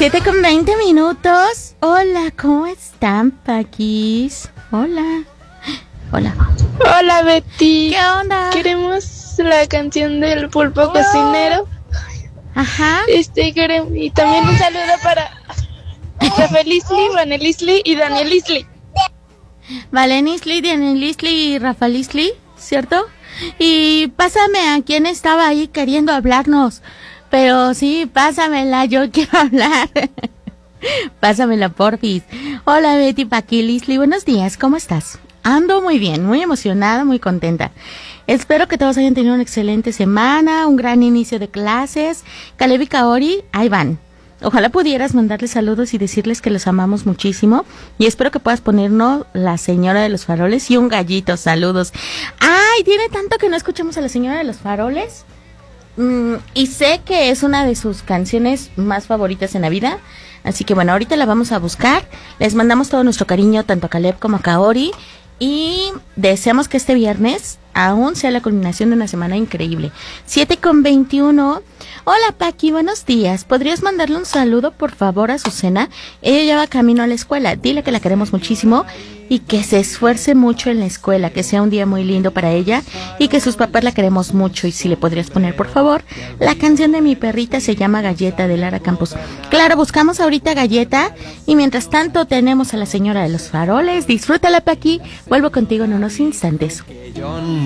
7:20. Hola, ¿cómo están, Paquis? Hola. Hola. Hola, Betty. ¿Qué onda? Queremos la canción del pulpo cocinero. Ajá. Y también un saludo para Rafael Isli, Vanel Isli y Daniel Isli. Valen Isli, Daniel Isli y Rafael Isli, ¿cierto? Y pásame a quien estaba ahí queriendo hablarnos. Pero sí, pásamela, yo quiero hablar. Pásamela, porfis. Hola, Betty, Paqui, Lisli, buenos días, ¿cómo estás? Ando muy bien, muy emocionada, muy contenta. Espero que todos hayan tenido una excelente semana, un gran inicio de clases. Caleb y Kaori, ahí van. Ojalá pudieras mandarles saludos y decirles que los amamos muchísimo. Y espero que puedas ponernos La Señora de los Faroles y un gallito. Saludos. ¡Ay! Tiene tanto que no escuchamos a La Señora de los Faroles. Y sé que es una de sus canciones más favoritas en la vida. Así que bueno, ahorita la vamos a buscar. Les mandamos todo nuestro cariño tanto a Caleb como a Kaori. Y deseamos que este viernes aún sea la culminación de una semana increíble. 7:21. Hola, Paqui, buenos días. ¿Podrías mandarle un saludo, por favor, a Susana? Ella ya va camino a la escuela. Dile que la queremos muchísimo y que se esfuerce mucho en la escuela, que sea un día muy lindo para ella y que sus papás la queremos mucho. Y si le podrías poner, por favor, la canción de mi perrita se llama Galleta, de Lara Campos. Claro, buscamos ahorita Galleta y mientras tanto tenemos a La Señora de los Faroles. Disfrútala, Paqui. Vuelvo contigo en unos instantes. Que yo